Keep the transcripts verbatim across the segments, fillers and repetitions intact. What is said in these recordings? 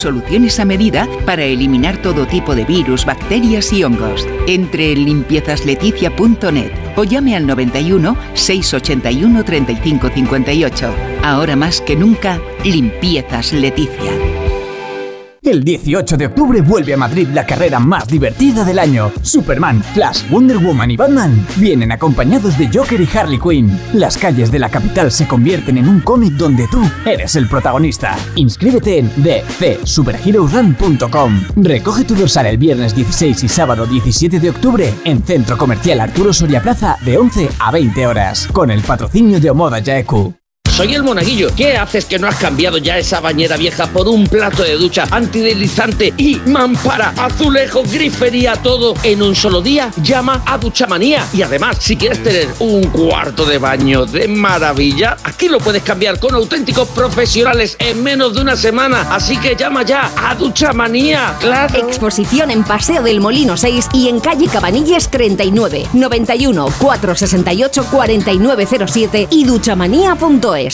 Soluciones a medida para eliminar todo tipo de virus, bacterias y hongos. Entre en limpiezas leticia punto net o llame al noventa y uno, seiscientos ochenta y uno, treinta y cinco cincuenta y ocho. Ahora más que nunca, Limpiezas Leticia. El dieciocho de octubre vuelve a Madrid la carrera más divertida del año. Superman, Flash, Wonder Woman y Batman vienen acompañados de Joker y Harley Quinn. Las calles de la capital se convierten en un cómic donde tú eres el protagonista. Inscríbete en d c superheroes run punto com. Recoge tu dorsal el viernes dieciséis y sábado diecisiete de octubre en Centro Comercial Arturo Soria Plaza de once a veinte horas. Con el patrocinio de Omoda Yaeku. Soy el Monaguillo. ¿Qué haces que no has cambiado ya esa bañera vieja por un plato de ducha antideslizante y mampara, azulejo, grifería, todo en un solo día? Llama a Duchamanía. Y además, si quieres tener un cuarto de baño de maravilla, aquí lo puedes cambiar con auténticos profesionales en menos de una semana. Así que llama ya a Duchamanía. ¡Claro! Exposición en Paseo del Molino seis y en calle Cabanilles treinta y nueve, noventa y uno, cuatrocientos sesenta y ocho, cuarenta y nueve cero siete y duchamanía punto es.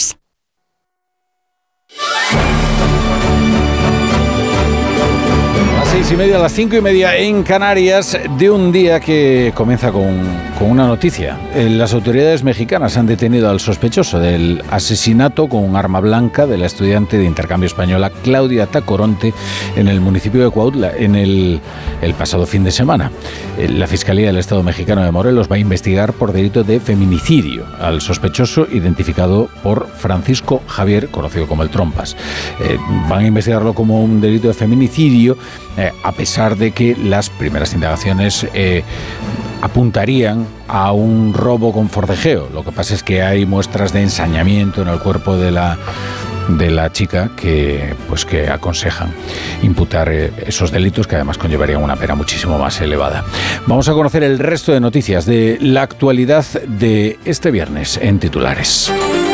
Las seis y media, a las cinco y media en Canarias, de un día que comienza con, con una noticia. Eh, las autoridades mexicanas han detenido al sospechoso del asesinato con un arma blanca de la estudiante de intercambio española Claudia Tacoronte en el municipio de Cuautla en el, el pasado fin de semana. Eh, la Fiscalía del Estado mexicano de Morelos va a investigar por delito de feminicidio al sospechoso identificado por Francisco Javier, conocido como el Trompas. Eh, van a investigarlo como un delito de feminicidio, eh, a pesar de que las primeras indagaciones eh, apuntarían a un robo con forcejeo. Lo que pasa es que hay muestras de ensañamiento en el cuerpo de la de la chica que pues que aconsejan imputar eh, esos delitos, que además conllevarían una pena muchísimo más elevada. Vamos a conocer el resto de noticias de la actualidad de este viernes en titulares.